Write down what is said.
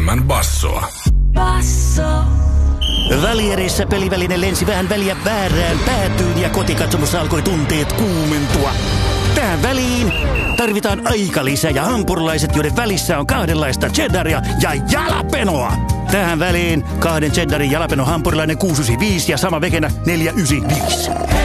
enemmän bassoa. Basso. Välierissä peliväline lensi vähän väliä väärään päätyyn ja kotikatsomossa alkoi tunteet kuumentua. Tähän väliin tarvitaan aikalisä ja hampurilaiset, joiden välissä on kahdenlaista cheddaria ja jalapenoa. Tähän väliin 2 cheddarin jalapeno hampurilainen 695 ja sama vekenä 495.